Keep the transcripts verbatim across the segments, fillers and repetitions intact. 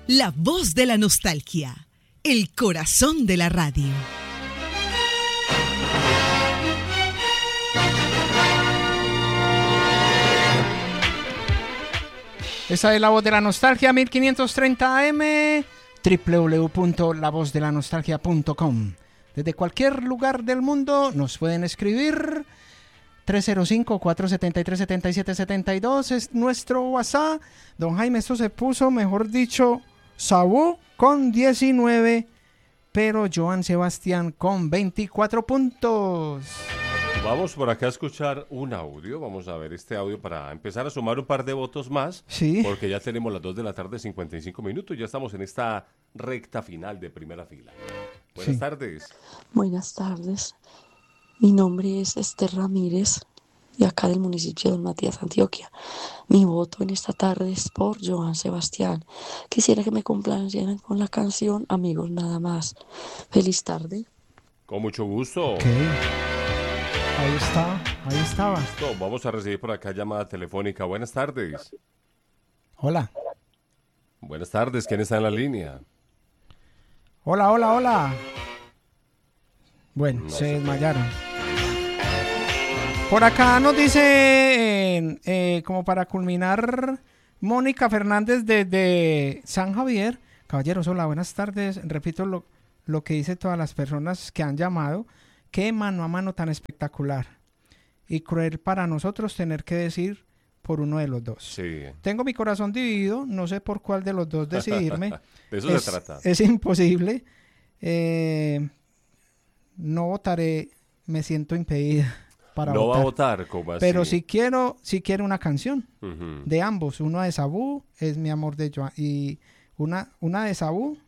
La voz de la nostalgia, el corazón de la radio. Esa es La Voz de la Nostalgia, mil quinientos treinta A M, doble u doble u doble u punto la voz de la nostalgia punto com. Desde cualquier lugar del mundo nos pueden escribir. tres cero cinco, cuatro siete tres, siete siete siete dos es nuestro WhatsApp. Don Jaime, esto se puso, mejor dicho, Sabú con diecinueve, pero Joan Sebastián con veinticuatro puntos. Vamos por acá a escuchar un audio. Vamos a ver este audio para empezar a sumar un par de votos más. Sí. Porque ya tenemos las dos de la tarde, cincuenta y cinco minutos. Ya estamos en esta recta final de primera fila. Buenas Sí. tardes. Buenas tardes. Mi nombre es Esther Ramírez, de acá del municipio de Don Matías, Antioquia. Mi voto en esta tarde es por Joan Sebastián. Quisiera que me complacieran con la canción Amigos Nada Más. Feliz tarde. Con mucho gusto. Ok. Ahí está, ahí estaba. Listo, vamos a recibir por acá llamada telefónica. Buenas tardes. Hola. Buenas tardes. ¿Quién está en la línea? Hola, hola, hola. Bueno, No se sé. desmayaron. Por acá nos dice, eh, eh, como para culminar, Mónica Fernández desde San Javier. Caballeros, hola, buenas tardes. Repito lo, lo que dice todas las personas que han llamado. Qué mano a mano tan espectacular. Y cruel para nosotros tener que decir por uno de los dos. Sí. Tengo mi corazón dividido, no sé por cuál de los dos decidirme. De eso es, se trata. Es imposible. Eh, no votaré, me siento impedida para no votar. va a votar, ¿cómo así? Pero si quiero, si quiero una canción Ujú. de ambos. Una de Sabú, es Mi Amor de Joan. Y una, una de Sabú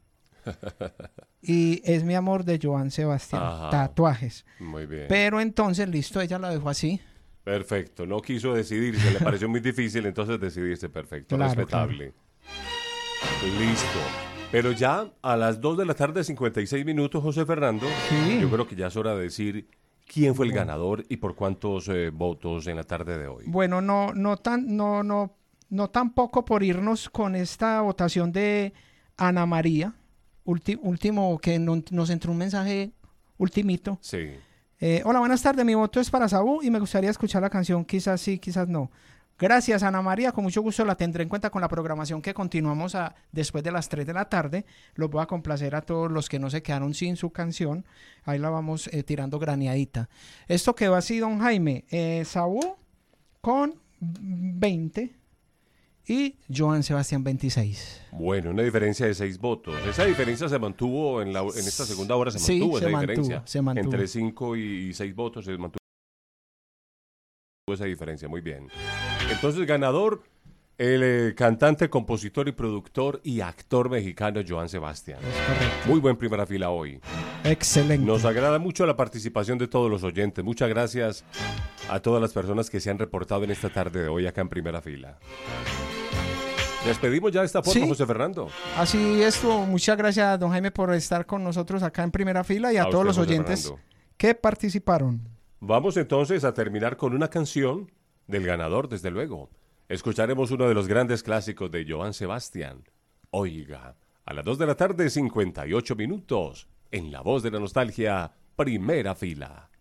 y Es Mi Amor de Joan Sebastián. Ajá. Tatuajes. Muy bien. Pero entonces, listo, ella la dejó así. Perfecto. No quiso decidirse, le pareció muy difícil, entonces decidirse. Perfecto. Claro, Respetable. Listo. Pero ya a las dos de la tarde, cincuenta y seis minutos, José Fernando, Sí. yo creo que ya es hora de decir quién fue el ganador y por cuántos eh, votos en la tarde de hoy. Bueno, no, no tan, no, no, no tampoco por irnos con esta votación de Ana María, ulti- último que no- nos entró un mensaje ultimito. Sí. Eh, hola, buenas tardes, mi voto es para Sabú y me gustaría escuchar la canción, quizás sí, quizás no. Gracias, Ana María, con mucho gusto la tendré en cuenta con la programación que continuamos a, después de las tres de la tarde. Los voy a complacer a todos los que no se quedaron sin su canción. Ahí la vamos eh, tirando graneadita. Esto quedó así, don Jaime. Eh, Sabú con veinte y Joan Sebastián veintiséis. Bueno, una diferencia de seis votos. Esa diferencia se mantuvo en, la, en esta segunda hora, se Sí, mantuvo se esa mantuvo, diferencia. se mantuvo. Entre cinco y seis votos se mantuvo esa diferencia. Muy bien. Entonces, ganador, el eh, cantante, compositor y productor y actor mexicano Joan Sebastián. Es correcto. Muy buen primera fila hoy. Excelente. Nos agrada mucho la participación de todos los oyentes. Muchas gracias a todas las personas que se han reportado en esta tarde de hoy acá en primera fila. Despedimos ya de esta forma, Sí. José Fernando. Así es, muchas gracias, don Jaime, por estar con nosotros acá en primera fila y a, A todos usted, los José oyentes Fernando. que participaron. Vamos entonces a terminar con una canción del ganador, desde luego. Escucharemos uno de los grandes clásicos de Joan Sebastián. Oiga, a las dos de la tarde, cincuenta y ocho minutos, en La Voz de la Nostalgia, primera fila.